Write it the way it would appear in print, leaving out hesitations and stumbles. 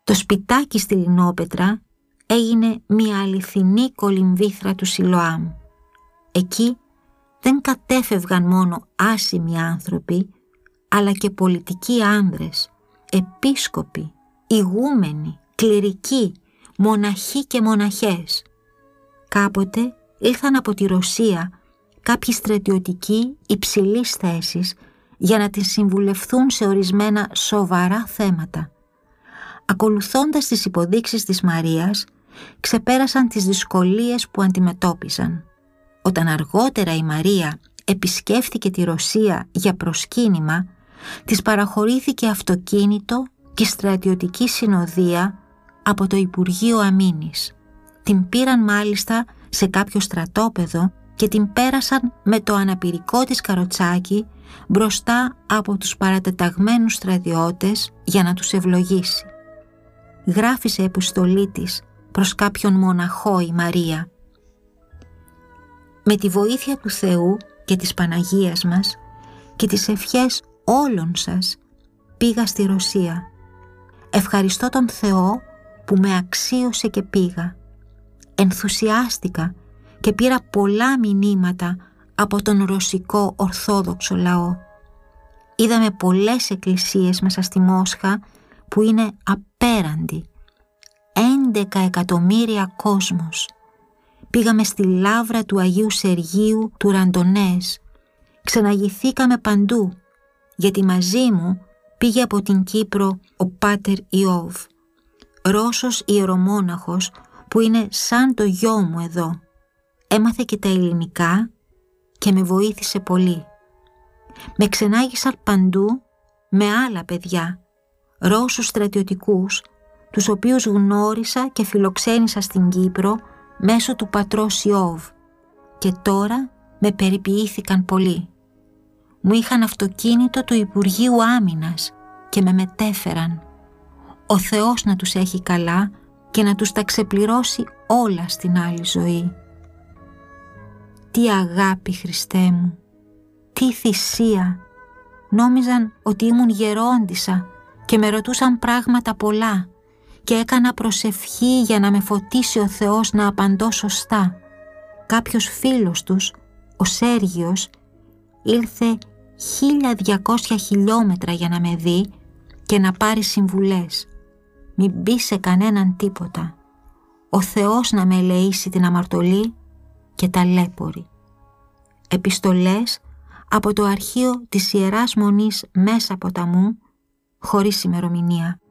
Το σπιτάκι στη Λινόπετρα έγινε μια αληθινή κολυμβήθρα του Σιλοάμ. Εκεί δεν κατέφευγαν μόνο άσημοι άνθρωποι, αλλά και πολιτικοί άνδρες, επίσκοποι, ηγούμενοι, κληρικοί, μοναχοί και μοναχές. Κάποτε ήλθαν από τη Ρωσία κάποιοι στρατιωτικοί υψηλής θέσης για να την συμβουλευθούν σε ορισμένα σοβαρά θέματα. Ακολουθώντας τις υποδείξεις της Μαρίας, ξεπέρασαν τις δυσκολίες που αντιμετώπιζαν. Όταν αργότερα η Μαρία επισκέφθηκε τη Ρωσία για προσκύνημα, της παραχωρήθηκε αυτοκίνητο και στρατιωτική συνοδεία από το Υπουργείο Αμήνης. Την πήραν μάλιστα σε κάποιο στρατόπεδο και την πέρασαν με το αναπηρικό της καροτσάκι μπροστά από τους παρατεταγμένους στρατιώτες για να τους ευλογήσει. Γράφει σε επιστολή της προς κάποιον μοναχό η Μαρία: «Με τη βοήθεια του Θεού και της Παναγίας μας και τις ευχές όλων σας πήγα στη Ρωσία. Ευχαριστώ τον Θεό που με αξίωσε και πήγα. Ενθουσιάστηκα και πήρα πολλά μηνύματα από τον ρωσικό ορθόδοξο λαό. Είδαμε πολλές εκκλησίες μέσα στη Μόσχα που είναι απέραντη. 11 εκατομμύρια κόσμος. Πήγαμε στη λάβρα του Αγίου Σεργίου του Ραντονές. Ξαναγηθήκαμε παντού, γιατί μαζί μου πήγε από την Κύπρο ο Πάτερ Ιώβ, Ρώσος ιερομόναχος που είναι σαν το γιο μου εδώ. Έμαθε και τα ελληνικά και με βοήθησε πολύ. Με ξενάγησαν παντού με άλλα παιδιά, Ρώσους στρατιωτικούς, τους οποίους γνώρισα και φιλοξένησα στην Κύπρο μέσω του πατρός Ιώβ, και τώρα με περιποιήθηκαν πολύ. Μου είχαν αυτοκίνητο του Υπουργείου Άμυνας και με μετέφεραν. Ο Θεός να τους έχει καλά και να τους τα ξεπληρώσει όλα στην άλλη ζωή. Τι αγάπη, Χριστέ μου, τι θυσία. Νόμιζαν ότι ήμουν γερόντισσα και με ρωτούσαν πράγματα πολλά και έκανα προσευχή για να με φωτίσει ο Θεός να απαντώ σωστά. Κάποιος φίλος τους, ο Σέργιος, ήλθε 1200 χιλιόμετρα για να με δει και να πάρει συμβουλές. Μην πει σε κανέναν τίποτα. Ο Θεός να με ελεήσει την αμαρτωλή και ταλέπορη. Επιστολές από το αρχείο της Ιεράς Μονής Μέσα Ποταμού, χωρίς ημερομηνία.